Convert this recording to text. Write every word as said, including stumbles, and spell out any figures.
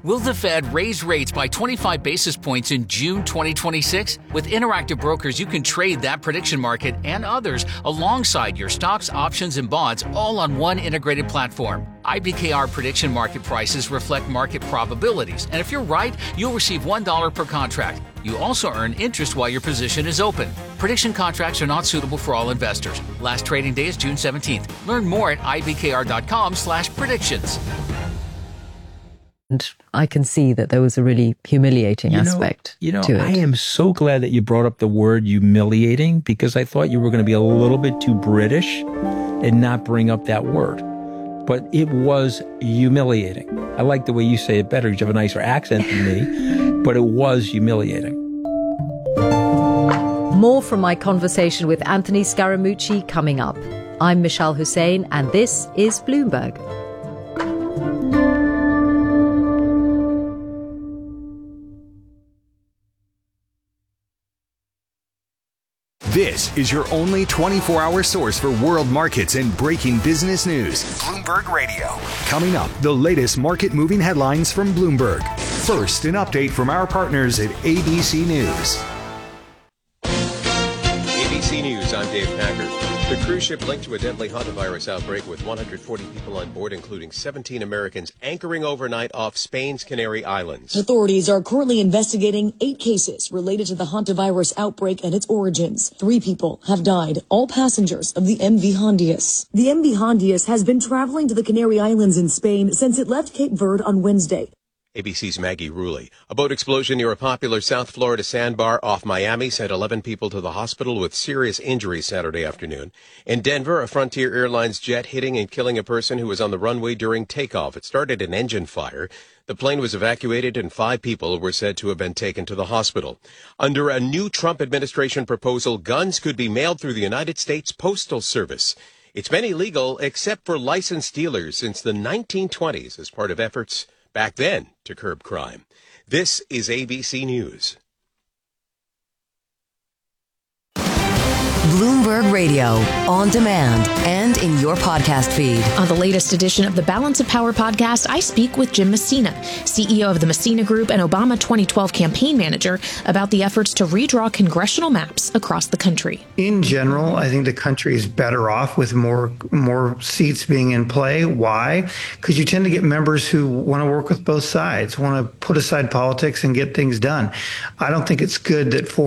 Will the Fed raise rates by twenty-five basis points in June twenty twenty-six? With Interactive Brokers, you can trade that prediction market and others alongside your stocks, options, and bonds all on one integrated platform. I B K R prediction market prices reflect market probabilities, and if you're right, you'll receive one dollar per contract. You also earn interest while your position is open. Prediction contracts are not suitable for all investors. Last trading day is June seventeenth. Learn more at I B K R dot com slash predictions. And I can see that there was a really humiliating you know, aspect you know, to it. I am so glad that you brought up the word humiliating, because I thought you were going to be a little bit too British and not bring up that word. But it was humiliating. I like the way you say it better because you have a nicer accent than me, but it was humiliating. More from my conversation with Anthony Scaramucci coming up. I'm Michelle Hussein, and this is Bloomberg. This is your only twenty-four hour source for world markets and breaking business news. Bloomberg Radio. Coming up, the latest market moving headlines from Bloomberg. First, an update from our partners at A B C News. A B C News, I'm Dave Packard. The cruise ship linked to a deadly hantavirus outbreak with one hundred forty people on board, including seventeen Americans, anchoring overnight off Spain's Canary Islands. Authorities are currently investigating eight cases related to the hantavirus outbreak and its origins. Three people have died, all passengers of the M V Hondius. The M V Hondius has been traveling to the Canary Islands in Spain since it left Cape Verde on Wednesday. A B C's Maggie Ruley. A boat explosion near a popular South Florida sandbar off Miami sent eleven people to the hospital with serious injuries Saturday afternoon. In Denver, a Frontier Airlines jet hitting and killing a person who was on the runway during takeoff. It started an engine fire. The plane was evacuated and five people were said to have been taken to the hospital. Under a new Trump administration proposal, guns could be mailed through the United States Postal Service. It's been illegal except for licensed dealers since the nineteen twenties as part of efforts back then to curb crime. This is A B C News. Bloomberg Radio, on demand and in your podcast feed. On the latest edition of the Balance of Power podcast, I speak with Jim Messina, C E O of the Messina Group and Obama twenty twelve campaign manager, about the efforts to redraw congressional maps across the country. In general, I think the country is better off with more more seats being in play. Why? Because you tend to get members who want to work with both sides, want to put aside politics and get things done. I don't think it's good that four